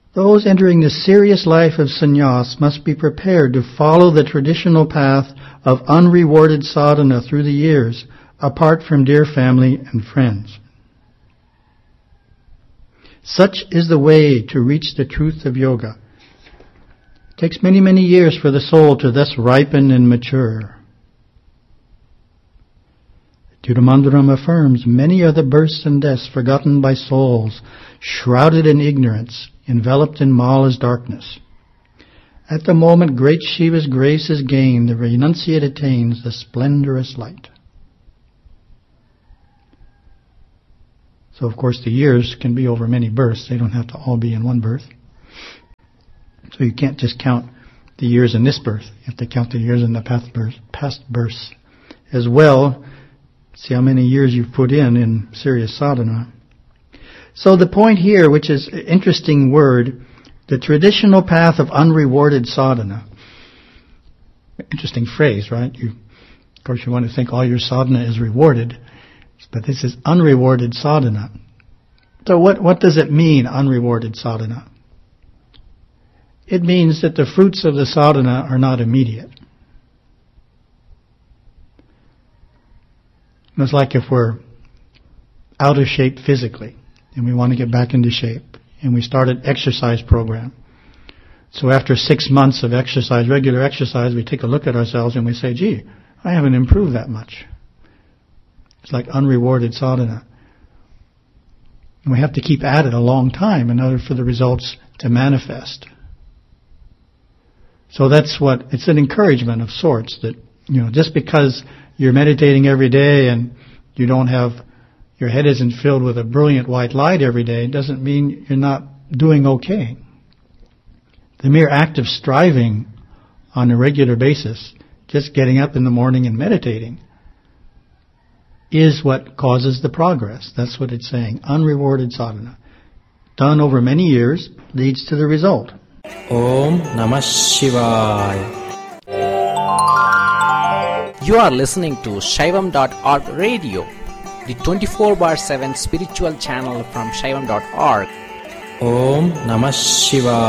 Those entering the serious life of sannyas must be prepared to follow the traditional path of unrewarded sadhana through the years, apart from dear family and friends. Such is the way to reach the truth of yoga. It takes many, many years for the soul to thus ripen and mature. Tirumandaram affirms, many are the births and deaths forgotten by souls, shrouded in ignorance, enveloped in Mala's darkness. At the moment great Shiva's grace is gained, the renunciate attains the splendorous light. So, of course, the years can be over many births. They don't have to all be in one birth. So you can't just count the years in this birth. You have to count the years in the past births as well. See how many years you've put in serious sadhana. So the point here, which is an interesting word, the traditional path of unrewarded sadhana. Interesting phrase, right? Of course, you want to think all your sadhana is rewarded, but this is unrewarded sadhana. So what does it mean, unrewarded sadhana? It means that the fruits of the sadhana are not immediate. It's like if we're out of shape physically and we want to get back into shape and we start an exercise program. So after 6 months of exercise, regular exercise, we take a look at ourselves and we say, gee, I haven't improved that much. It's like unrewarded sadhana. And we have to keep at it a long time in order for the results to manifest. So it's an encouragement of sorts that, just because you're meditating every day and your head isn't filled with a brilliant white light every day, doesn't mean you're not doing okay. The mere act of striving on a regular basis, just getting up in the morning and meditating, is what causes the progress. That's what it's saying. Unrewarded sadhana, done over many years, leads to the result. Om Namah Shivaya. You are listening to Shaivam.org radio, the 24/7 spiritual channel from Shaivam.org. Om Namah Shivaya.